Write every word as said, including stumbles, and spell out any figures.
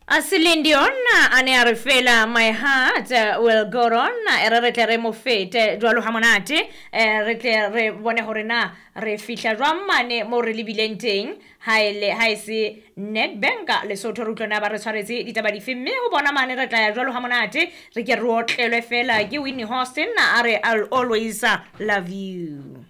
A Celine Dion ane a re fela My Heart uh, Will Go On e re re tle re mo fete jwalo ha monate eh, re tle re bone hore na re fihla jwang mane mo re lebileng teng ha ile ha se Nedbank Lesotho re utlwana ba re tshwaretse ditaba di fe mme ho bona mane re tla ya jwalo ha monate re ke re otlelwe fela ke Whitney Houston a re I'll always love you.